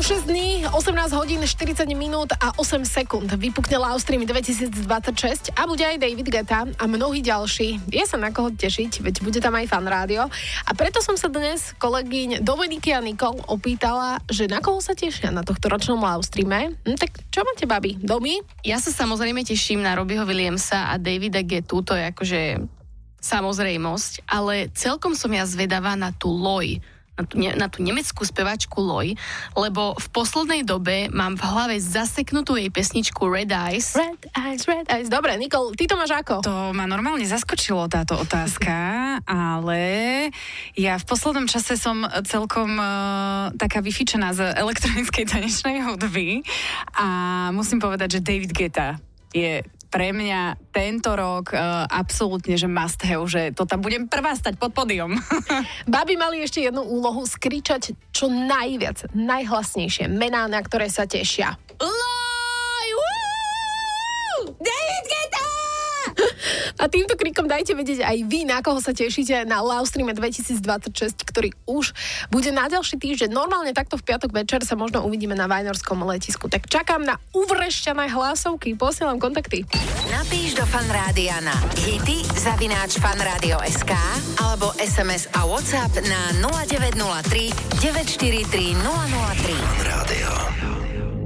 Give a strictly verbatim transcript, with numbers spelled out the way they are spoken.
šesť dní, osemnásť hodín, štyridsať minút a osem sekúnd vypukne Live Stream dvetisícdvadsaťšesť a bude aj David Guetta a mnohí ďalší. Je sa na koho tešiť, veď bude tam aj Fan Rádio. A preto som sa dnes kolegyň Dominiky a Nikol opýtala, že na koho sa tešia na tohto ročnom Live Streame. Hm, tak čo máte, babi? Domi? Ja sa samozrejme teším na Robbieho Williamsa a Davida Guettu, to je akože samozrejmosť, ale celkom som ja zvedavá na tú Loj, na tú, ne, na tú nemeckú spevačku Loj, lebo v poslednej dobe mám v hlave zaseknutú jej pesničku Red Eyes. Red Eyes, Red Eyes. Dobre, Nikol, ty to máš ako? To ma normálne zaskočilo táto otázka, ale ja v poslednom čase som celkom uh, taká vyfičená z elektronickej tanečnej hudby a musím povedať, že David Guetta je pre mňa tento rok uh, absolútne, že must have, že to tam budem prvá stať pod pódium. Babi mali ešte jednu úlohu, skričať čo najviac, najhlasnejšie mená, na ktoré sa tešia. Loj! Woo! David Guetta! A týmto krikom dajte vedieť aj vy, na koho sa tešíte na Live Streame dvetisícdvadsaťšesť, ktorý už bude na ďalší týždeň. Normálne takto v piatok večer sa možno uvidíme na Vajnorskom letisku. Tak čakám na uvrešťané hlasovky. Posielam kontakty. Napíš do Fan Rádia na hity zavináč fanradio bodka es ká alebo es em es a WhatsApp na nula deväť nula tri deväť štyri tri nula nula tri.